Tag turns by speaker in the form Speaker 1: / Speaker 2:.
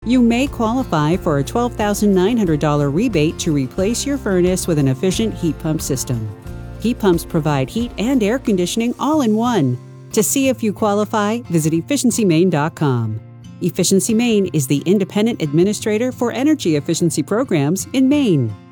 Speaker 1: You may qualify for a $12,900 rebate to replace your furnace with an efficient heat pump system. Heat pumps provide heat and air conditioning all in one. To see if you qualify, visit EfficiencyMaine.com. Efficiency Maine is the independent administrator for energy efficiency programs in Maine.